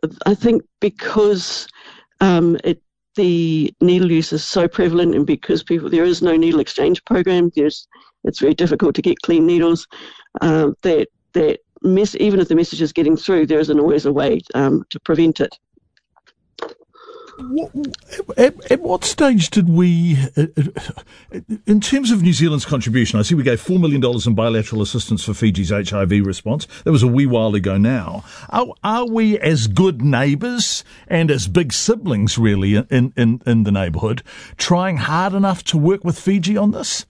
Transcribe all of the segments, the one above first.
I think because the needle use is so prevalent, and because there is no needle exchange program, it's very difficult to get clean needles. Even if the message is getting through, there isn't always a way to prevent it. At what stage did we, in terms of New Zealand's contribution, I see we gave $4 million in bilateral assistance for Fiji's HIV response. That was a wee while ago now. Are we as good neighbours and as big siblings, really, in the neighbourhood, trying hard enough to work with Fiji on this?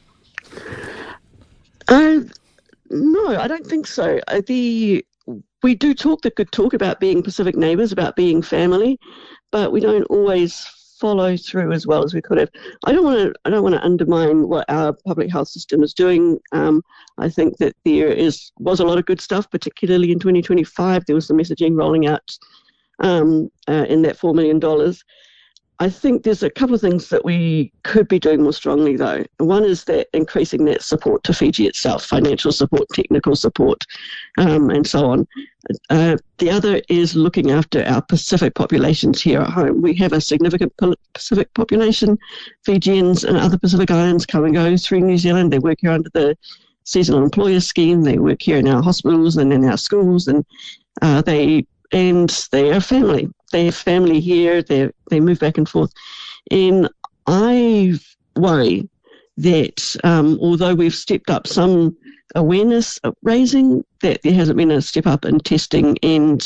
No, I don't think so. We do talk the good talk about being Pacific neighbours, about being family, but we don't always follow through as well as we could have. I don't want to undermine what our public health system is doing. I think that there was a lot of good stuff, particularly in 2025. There was some messaging rolling out in that $4 million. I think there's a couple of things that we could be doing more strongly, though. One is that increasing that support to Fiji itself, financial support, technical support, and so on. The other is looking after our Pacific populations here at home. We have a significant Pacific population. Fijians and other Pacific islands come and go through New Zealand. They work here under the seasonal employer scheme. They work here in our hospitals and in our schools, and they are family. They have family here. They move back and forth. And I worry that although we've stepped up some awareness raising, that there hasn't been a step up in testing and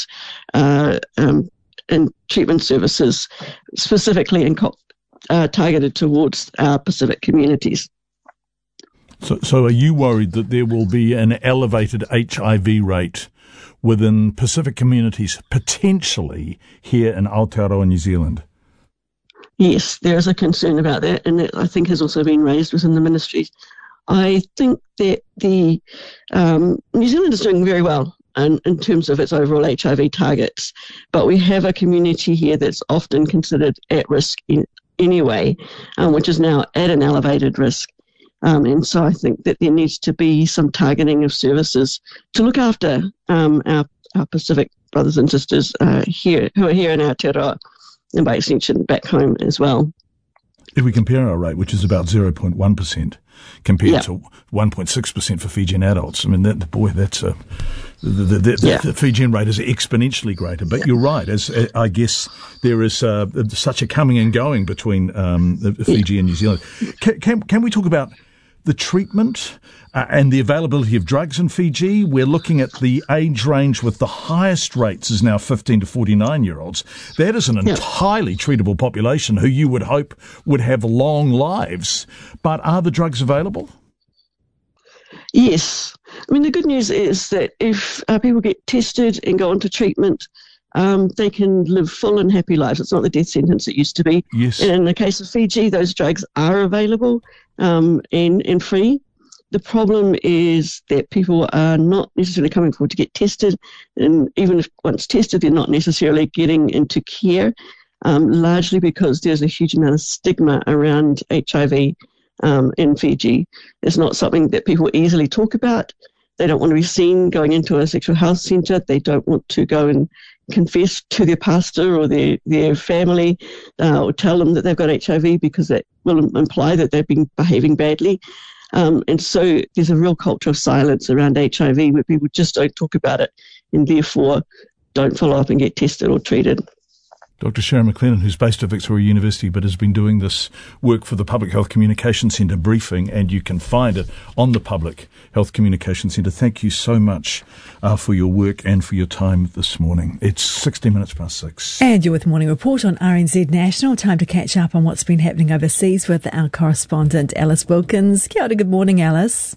treatment services, specifically targeted towards our Pacific communities. So are you worried that there will be an elevated HIV rate within Pacific communities, potentially here in Aotearoa, New Zealand? Yes, there is a concern about that, and that I think has also been raised within the ministries. I think that New Zealand is doing very well in terms of its overall HIV targets, but we have a community here that's often considered at risk anyway, which is now at an elevated risk. And so I think that there needs to be some targeting of services to look after our Pacific brothers and sisters who are here in Aotearoa, and by extension back home as well. If we compare our rate, which is about 0.1% compared to 1.6% for Fijian adults, I mean, the Fijian rate is exponentially greater. But you're right, as I guess there is such a coming and going between Fiji and New Zealand. Can we talk about the treatment and the availability of drugs in Fiji? We're looking at the age range with the highest rates is now 15 to 49-year-olds. That is an entirely treatable population who you would hope would have long lives. But are the drugs available? Yes. I mean, the good news is that if people get tested and go on to treatment, they can live full and happy lives. It's not the death sentence it used to be. Yes. And in the case of Fiji, those drugs are available and free. The problem is that people are not necessarily coming forward to get tested, and even if once tested, they're not necessarily getting into care, largely because there's a huge amount of stigma around HIV in Fiji. It's not something that people easily talk about. They don't want to be seen going into a sexual health centre. They don't want to go and confess to their pastor or their family or tell them that they've got HIV, because that will imply that they've been behaving badly. And so there's a real culture of silence around HIV where people just don't talk about it and therefore don't follow up and get tested or treated. Dr. Sharon McLennan, who's based at Victoria University but has been doing this work for the Public Health Communication Centre briefing, and you can find it on the Public Health Communication Centre. Thank you so much for your work and for your time this morning. It's 16 minutes past 6. And you're with Morning Report on RNZ National. Time to catch up on what's been happening overseas with our correspondent Alice Wilkins. Kia ora, good morning, Alice.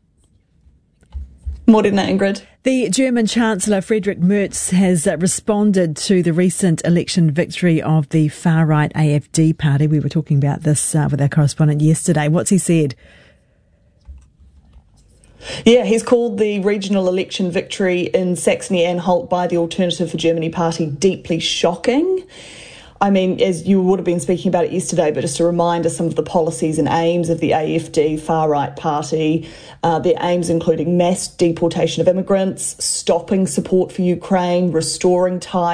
Morena, Ingrid. The German Chancellor Friedrich Merz has responded to the recent election victory of the far-right AfD party. We were talking about this with our correspondent yesterday. What's he said? Yeah, he's called the regional election victory in Saxony-Anhalt by the Alternative for Germany party deeply shocking. I mean, as you would have been speaking about it yesterday, but just a reminder, some of the policies and aims of the AfD far-right party, their aims including mass deportation of immigrants, stopping support for Ukraine, restoring ties